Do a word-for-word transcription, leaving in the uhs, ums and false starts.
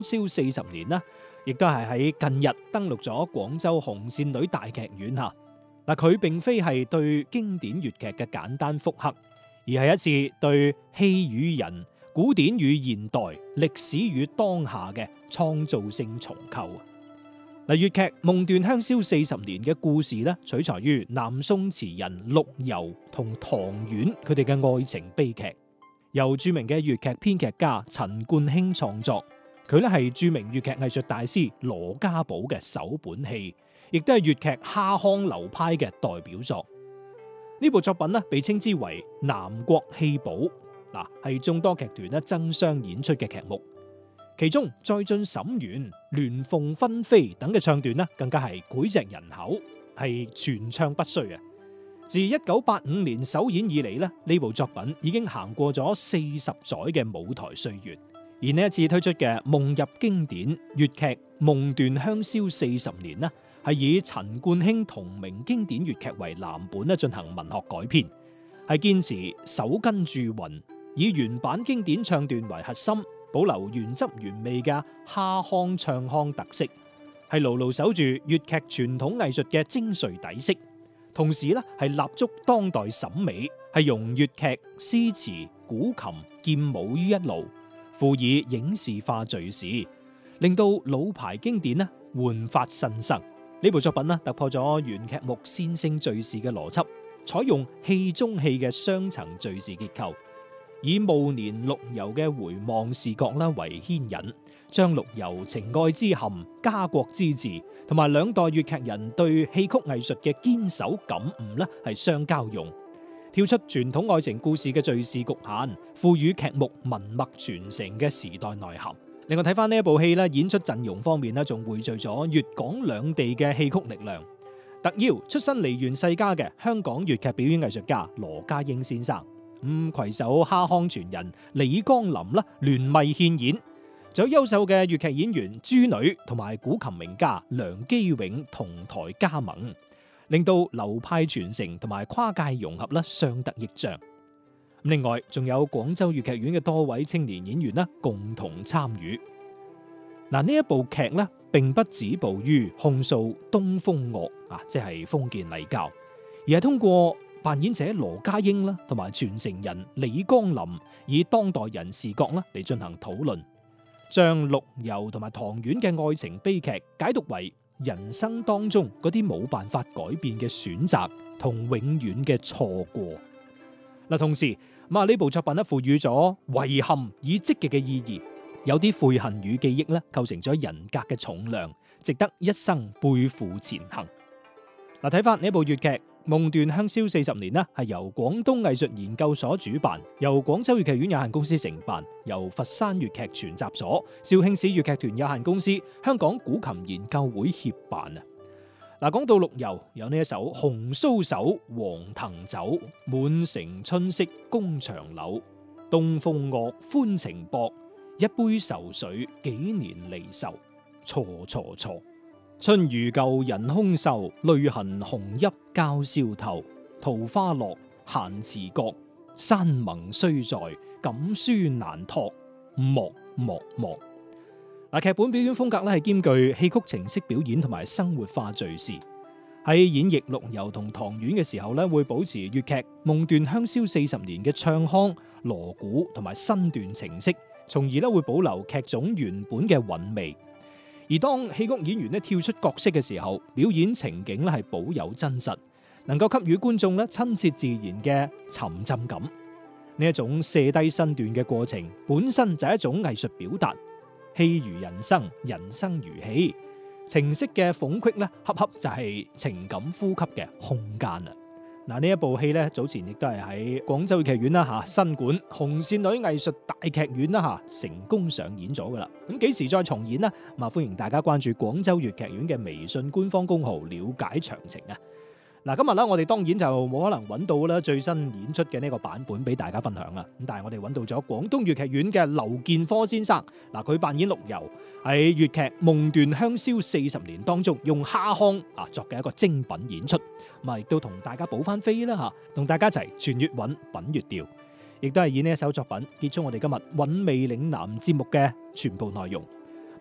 宵四十年啦，亦都係喺近日登陸咗廣州紅線女大劇院嚇。嗱，佢並非係對經典粵劇嘅簡單復刻，而係一次對戲與人、古典與現代、歷史與當下嘅創造性重構。嗱，粵劇《夢斷香消四十年》嘅故事咧，取材於南宋詞人陸游同唐婉佢哋嘅愛情悲劇，由著名嘅粵劇編劇家陳冠興創作。佢咧係著名粵劇藝術大師羅家寶嘅首本戲，亦都係粵劇蝦腔流派嘅代表作。呢部作品咧被稱之為南國戲寶，嗱係眾多劇團咧爭相演出嘅劇目。其中再進沈園、鸞鳳分飛等嘅唱段咧，更加係膾炙人口，係傳唱不衰嘅。自一九八五年首演以嚟咧，呢部作品已經行過咗四十載嘅舞台歲月。而呢一次推出嘅《夢入經典》粵劇《夢斷香消四十年》呢，係以陳冠興同名經典粵劇為藍本咧進行文學改編，係堅持手根鑄韻，以原版經典唱段為核心，保留原汁原味嘅蝦腔唱腔特色，係牢牢守住粵劇傳統藝術嘅精髓底色，同時咧係立足當代審美，係融粵劇、詩詞、古琴、劍舞於一爐，輔以影視化敘事，令到老牌經典咧煥發新生。呢部作品咧突破咗原劇目線性敘事嘅邏輯，採用戲中戲嘅雙層敘事結構，以暮年陸游嘅回望視角啦為牽引，將陸游情愛之含、家國之志同埋兩代粵劇人對戲曲藝術嘅堅守感悟咧係相交融，跳出傳統愛情故事嘅敘事局限，賦予劇目文脈傳承嘅時代內涵。另外睇翻呢一部戲咧，演出陣容方面咧，仲匯聚咗粵港兩地嘅戲曲力量，特邀出身梨園世家嘅香港粵劇表演藝術家羅家英先生，咁攜手蝦腔傳人李江林啦，聯袂獻演，仲有優秀嘅粵劇演員朱女同埋古琴名家梁基永同台加盟，令到流派傳承同埋跨界融合咧相得益彰。另外仲有廣州粵劇院嘅多位青年演員啦，共同參與。嗱，呢一部劇咧，並不止步於控訴東風樂啊，即係封建禮教，而係通過扮演者羅家英啦，同埋傳承人李江林，以當代人視角啦嚟進行討論，將陸游同埋唐婉嘅愛情悲劇解讀為人生當中嗰啲冇辦法改變嘅選擇同永遠嘅錯過。嗱，同時咁啊，呢部作品咧賦予咗遺憾以積極嘅意義，有啲悔恨與記憶咧構成咗人格嘅重量，值得一生背負前行。嗱，睇翻呢部粵劇《夢斷香消四十年》呢，係由廣東藝術研究所主辦，由廣州粵劇院有限公司承辦，由佛山粵劇傳習所、肇慶市粵劇團有限公司、香港古琴研究會協辦啊。嗱，講到陸游，有呢一首《紅酥手》，黃藤酒，滿城春色宮牆柳，東風樂，歡情薄，一杯愁水，幾年離愁，錯錯錯。春如舊，人空瘦，淚痕紅浥鮫簫頭。桃花落，閒池閣，山盟雖在，錦書難託，莫莫莫。嗱，劇本表演風格咧係兼具戲曲情式表演同埋生活化敘事。喺演繹陸游同唐婉嘅時候咧，會保持粵劇《夢斷香消四十年》嘅唱腔、鑼鼓同埋身段情式，從而咧會保留劇種原本嘅韻味。而當戲曲演員咧跳出角色嘅時候，表演情景咧係保有真實，能夠給予觀眾咧親切自然嘅沉浸感。呢一種卸低身段嘅過程，本身就係一種藝術表達。戲如人生，人生如戲，情色嘅諷隙咧，恰恰就係情感呼吸嘅空間啊！嗱，呢一部戲咧，早前亦都係喺廣州劇院啦吓，新館紅線女藝術大劇院啦吓，成功上演咗噶啦。咁幾時再重演呢？咁啊，歡迎大家關注廣州粵劇院嘅微信官方公號了解詳情啊！嗱，今日咧我哋當然就冇可能揾到啦最新演出嘅呢個版本俾大家分享啦。咁但係我哋揾到咗廣東粵劇院嘅劉建科先生，嗱，佢扮演陸游喺粵劇《夢斷香消四十年》當中用蝦腔啊作嘅一個精品演出，咁啊亦都同大家補翻飛啦吓，同大家一齊傳粵韻品粵調，亦都係以呢一首作品結束我哋今日韻味嶺南節目嘅全部內容。